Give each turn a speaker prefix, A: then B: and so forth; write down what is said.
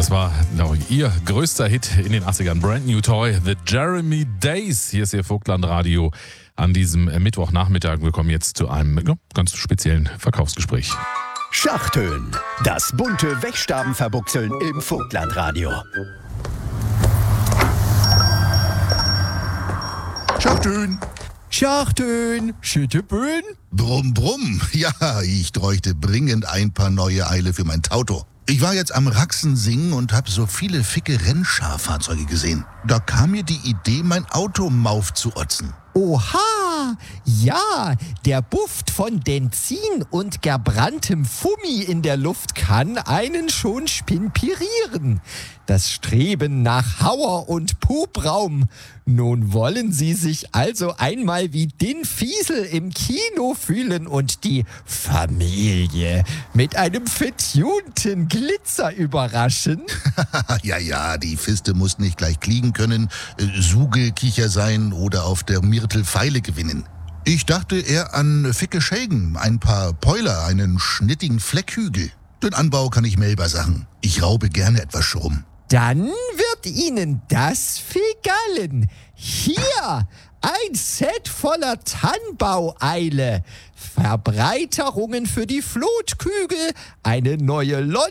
A: Das war ihr größter Hit in den 80ern. Brand New Toy, The Jeremy Days. Hier ist Ihr Vogtland-Radio an diesem Mittwochnachmittag. Wir kommen jetzt zu einem ganz speziellen Verkaufsgespräch.
B: Schachteln, das bunte Wegstabenverbuchseln im Vogtland-Radio.
C: Schachteln.
B: Schachteln, Schütteböen.
C: Brumm, brumm. Ja, ich bräuchte dringend ein paar neue Eile für mein Tauto. Ich war jetzt am Raxensingen und habe so viele ficke Rennscharfahrzeuge gesehen. Da kam mir die Idee, mein Auto mauf zu otzen.
D: Oha, ja, der Duft von Benzin und gebranntem Fummi in der Luft kann einen schon spinpirieren. Das Streben nach Hauer und Pupraum. Nun wollen Sie sich also einmal wie Din Fiesel im Kino fühlen und die Familie mit einem vertunten Glitzer überraschen?
C: Ja, die Fiste muss nicht gleich kliegen können, Sugelkicher sein oder auf der Myrtel Pfeile gewinnen. Ich dachte eher an ficke Schägen, ein paar Päuler, einen schnittigen Fleckhügel. Den Anbau kann ich melber sagen. Ich raube gerne etwas Schrumm.
D: Dann wird Ihnen das gefallen. Hier, ein Set voller Tannbaueile, Verbreiterungen für die Flotkügel, eine neue